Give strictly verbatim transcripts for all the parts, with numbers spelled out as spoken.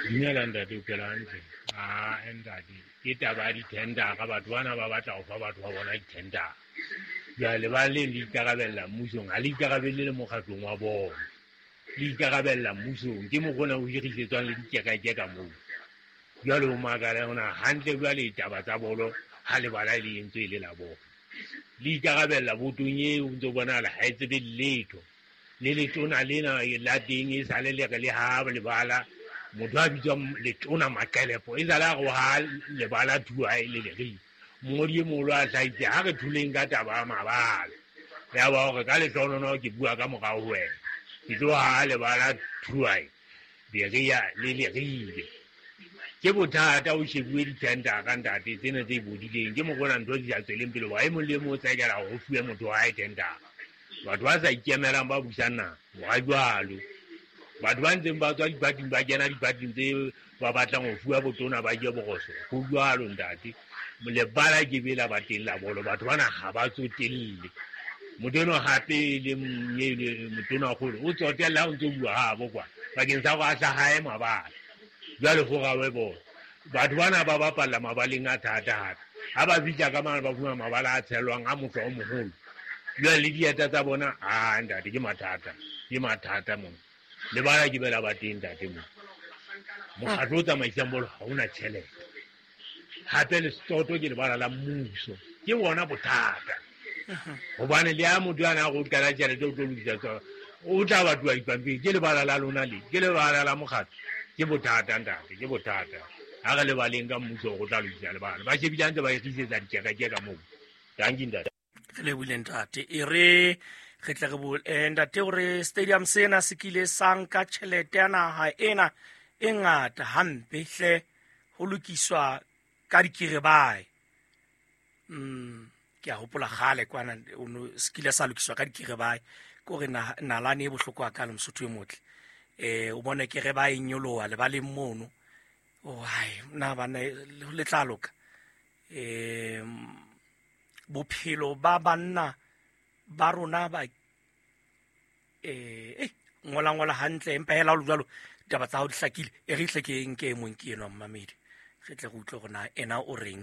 Dinela ntate o phela hantle. Ah ntate ke taba di tender ka batho bana ba batla go fa batho ba bona di tender. Ya le ba le di ikarabella mmusong ha le ikarabelle le mokgatlong wa bona. Le ikarabella mmusong ke mo gona o hirisetswang le dikekakeka moo. Jwale o magala ona hantle jwale taba tsa bolo ha le bala le entse le la bona. Le ikarabella botong eo o ntse bona la ha e tsebe letho. Le letona lena la teng e sale le re le ha le bala motho a bitswang letona Maqelepo e sala go ha le bala thuwa e le le ri mongodi e mogolo a hlaitse ha re thuleng ka taba ya mabala ya ba gore ka letlonono ke bua ka morao ho wena ke tlo ha le bala thuwa be re ya le le rile ke bothata o shebue ditenda ka ntate tsena tse bodileng ke mo bona ntho di sa tsweleng pele wa e mo le mo tsekela go fuwe motho wa e tenda batho ba sa ikemelang ba busana wa jwalo batho ba ntseng ba tswa dipating ba kena dipating tse ba batlang go fuwa botona ba je bogoso go jwalo ntate lebala ke bela ba teng la bolo batho bana ga ba tsotelle motono hape le motona go o tsotella o ntse bua ha bo kwa bakeng sa go a tla hae mabala jwale go ga we bo batho bana ba bapalla mabaleng a thata ha ba bitsa ka mana ba fuma mabala a tshelwang a motho o mogolo jwale le dieta tsa bona a ntate ke mathata ke mathata mo le bana ke bela ba teng ntate mo mokgatlo o tsamaisang bolo ga ona tšhelete hape le stoto ke le bana la mmuso ke bona bothata gobane le ya motho yana go kala tšhelete o tlo lokisa tsa o tla batliwa dipampiri ke le bana la lona le ke le bana la mokgatlo ke bothata ntate ke bothata ha re le baleng ka mmuso go tla lokisa le bana ba shebile ntse ba ikisetsa dikekakeka moo tanki ntate le buile ntate e re re tle re bo ntate o re stadium sena se kile sang ka tšhelete ya naga ena e ngata hampe hle go lokiswa ka dikirebae mm ke a hopola gale kwana o se kile sa lokiswa ka dikirebae ko re nalane e bohloko a ka le mosotho e motle eh o bone ke re ba inyoloa le ba le mono o hai na bana le tla loka eh bophelo ba banna ba rona ba eh ngola ngola hantle empa hela o jalo taba tsa ho dihlakile e re hle ke eng ke mo nke eno mmamedi re tle go utlwe gona ena o reng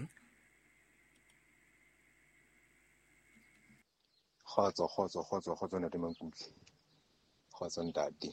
khotso khotso khotso khotso ntate Mankutli khotso ntate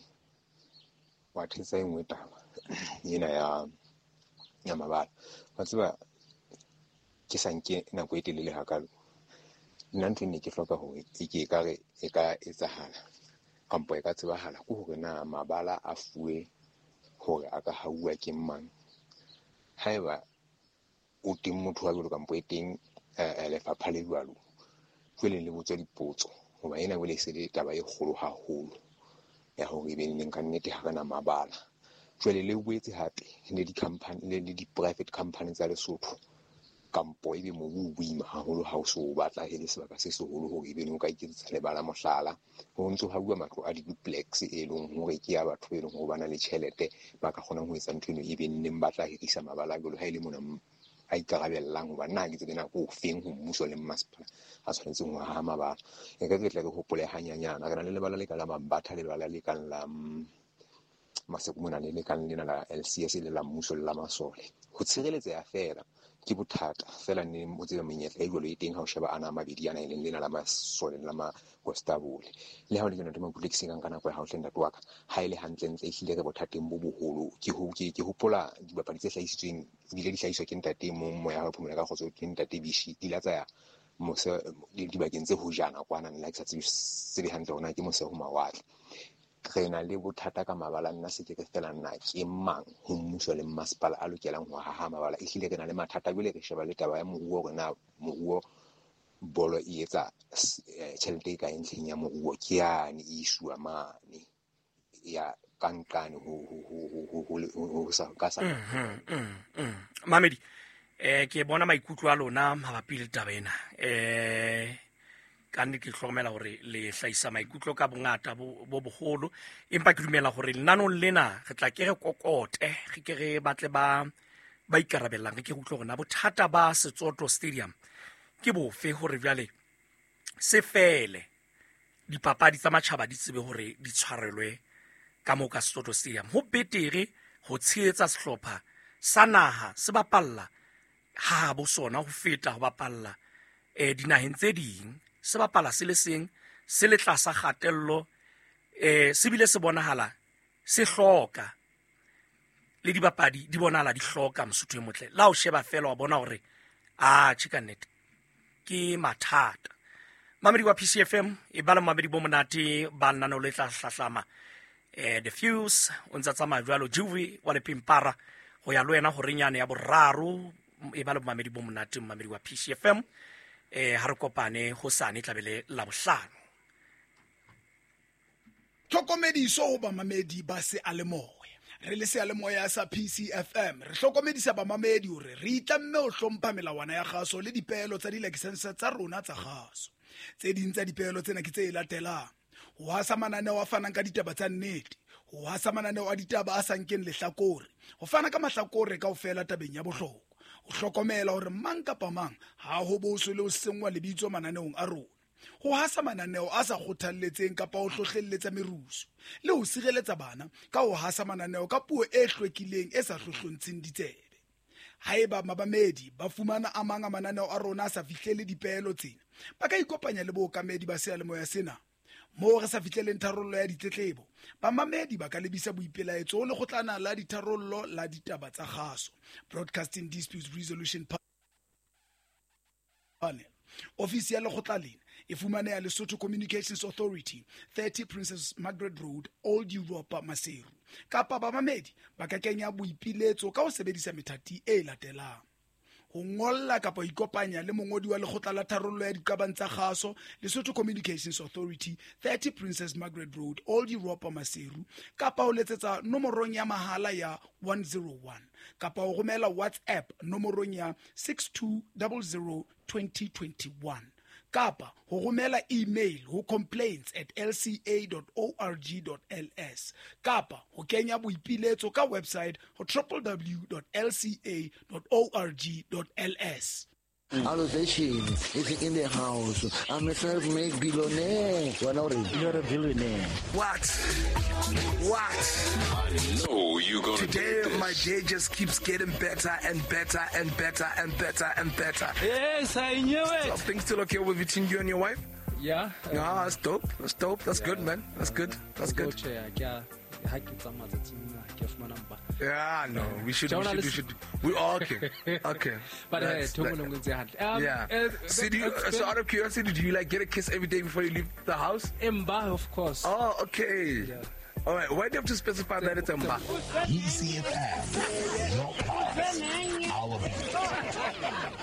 wa thisa engwe taba ena ya ya mabala wa tseba ke sanke nako e telele hakalo nna ntho ne ke hloka hore e ke ka re e ka etsahala kampo e ka tsebahala go hore na mabala a fuwe hore a ka hauwa ke mang haeba o teng motho wa bolo kampo e teng lefapha le jwalo jwale le botsa dipotso hoba ena wele se le taba e kgolo haholo ya hore be neng ka nnete ha kana mabala jwale le boetse hape le di company le di private companies tsa Lesotho kampo ebe mo o buima haholo ha o so batla hele sebaka se seholo hore ebe no ka iketsa le bala mohlala ho ntso ha bua matlo a di duplex e leng hore ke ya batho e leng ho bana le tšhelete ba ka kgona ho etsa ntho eno ebe neng batla hirisa mabala jalo ha ile mona a ikarabellang hoba nna ke tsena go feng ho mmuso le masepala a tshwanetse ho ha mabala e ka tletla ke hopole hanyanyana re na le lebala le ka la Mambatha le lebala le ka la maseko mona le ka lena la L C S le la mmuso le la Masole ho tshireletsa ya fela ke bothata fela ne mo tsela menyetla e jolo e teng ha o sheba ana mabedi ana ile lena la Masole le la ma Westabule le ha o le ke nna Mankutli ke seng ka nako ya ha o hlenda twaka ha ile hantle ntle ehlile re bothateng bo boholo ke ho ke ke hopola dibapadi tse hlahisitsweng di le di hlahiswa ke ntate mo moya ha phumela ka khotso ke ntate Bishi di la tsaya mose di bakeng tse ho jana kwana nna ke sa tsebe se di hantle hona ke mose ho mawatle re na le bothata ka mabala nna se ke fela nna ke mang ho mmuso le masepala a lokelang ho haha mabala e hlile re na le mathata jwale re sheba le taba ya moruo gore na moruo bolo e etsa tšhelete ka entleng ya moruo ke yane e isua mane ya kankane ho ho ho ho sa ka sa mamedi eh ke bona maikutlo a lona mabapi le taba ena eh ka nne ke tlhokomela gore le hlaisa maikutlo ka bongata bo bogolo empa ke dumela gore lenanong lena re tla ke re kokote ge ke re batle ba ba ikarabellang ke utlwe gona bothata ba Setsoto Stadium ke bofe gore bjale se fele dipapadi tsa matšhaba di tsebe gore di tshwarelwe ka mo ka Setsoto Stadium ho betere go tsheetsa sehlopha sa naha se bapalla ha bo sona go feta go bapalla eh dinaheng tse ding, se bapala se le seng se le tlasa kgatello, eh se bile se bonahala se hloka le dibapadi di bonahala di hloka Mosotho e motle. La o sheba fela wa bona hore a chikanete ke mathata. Mamedi wa P C F M e bala mamedi bo monate ba nna no le tla hlahlama eh the fuse o ntsa tsa majwalo Juve wa le Pimpara go ya lo ena go renyane ya boraro e bala mamedi bo monate mamedi wa P C F M eh ha re kopane go sane tlabele la bohlano. Tlhokomediso ho ba mamedi ba se a le moya. Re le se a le moya sa P C F M. Re hlokomedisa ba mamedi hore re itlamme ho hlompha melawana ya kgaso le dipehelo tsa di-license tsa rona tsa kgaso. Tse ding tsa dipehelo tsena ke tse latelang: ho hasa mananeo a fanang ka ditaba tsa nnete, ho hasa mananeo a ditaba a sa nkeng lehlakore, ho fana ka mahlakore kaofela tabeng ya bohlokwa, ho hlokomela hore mang kapa mang ha ho boso le ho sengwa lebitso mananeong a rona, ho hasa mananeo a sa kgothalletseng kapa ho hlohlelletsa merusu, le ho sireletsa bana ka ho hasa mananeo ka puo e hlwekileng e sa hlohlontsheng ditsebe. Haeba mabamedi ba fumana a mang a mananeo a rona a sa fihlele dipehelo tsena, ba ka ikopanya le bookamedi ba sealemoya sena. Moo re sa fihleleng tharollo ya ditletlebo, bamamedi ba ka lebisa boipelaetso ho lekgotlana la ditharollo la ditaba tsa kgaso, Broadcasting Dispute Resolution Panel. Ofisi ya lekgotla lena e fumaneha Lesotho Communications Authority, thirty Princess Margaret Road, Old Europa, Maseru. Kapa bamamedi ba ka kenya boipiletso ka ho sebedisa methati e latelang: ho ngolla kapa ho ikopanya le mongodi wa lekgotla la tharollo ya diqabang tsa kgaso, Lesotho Communications Authority, thirty Princess Margaret Road, Old Europa, Maseru, kapa ho letsetsa nomorong ya mahala ya one oh one, kapa ho romela WhatsApp nomorong ya six two zero zero two zero two one, kapa ho romela email ho complaints at l c a dot org dot l s, kapa ho kenya boipiletso ka website ho w w w dot l c a dot org dot l s. Allocation is in the house. I'm a self-made billionaire. You're a billionaire. What? What? I know you're gonna Today, my day just keeps getting better and better and better and better and better. Yes, I knew it. Are things still okay with between you and your wife? Yeah. No, uh, that's dope. That's dope. That's yeah. good, man. That's good. That's good. Yeah, no, we should, we should, we should, we all okay, okay. But hey, that, um, yeah. Uh, so, do you, so out of curiosity, do you like get a kiss every day before you leave the house? Mba, of course. Oh, okay. Yeah. All right. Why do you have to specify that it's Mba? P C F M, your past, our beat.